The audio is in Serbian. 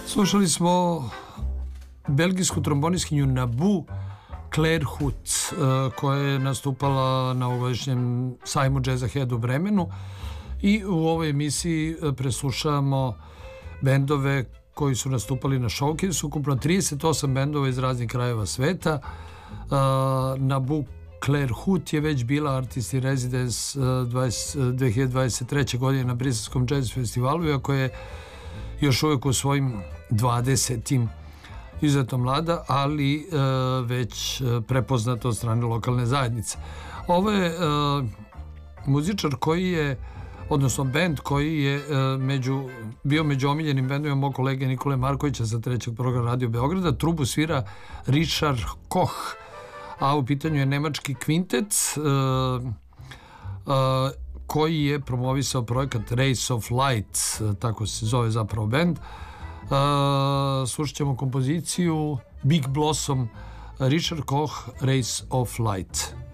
Slušali smo belgijsku tromboniskinju Naboo Clairhout, koja je nastupala na ovogodišnjem sajmu Jazz Ahead u Bremenu, i u ovoj emisiji preslušavamo bendove koji su nastupali na Showcase, ukupno 38 bendova iz raznih krajeva sveta. Naboo Clairhout je već bila artist in residence 2023. godine na Briselskom jazz festivalu, iako je još uvijek u svojim 20. izuzetno mlada, ali već prepoznata od strane lokalne zajednice. Ovo je muzičar koji je, odnosno bend koji je bio među omiljenim bendovima mog kolege Nikole Markovića sa trećeg programa Radio Beograda. Trubu svira Richard Koch, a u pitanju je nemački kvintet koji je promovisao projekat Rays of Light, tako se zove zapravo bend. Slušat ćemo kompoziciju Big Blossom, Richard Koch, Rays of Light.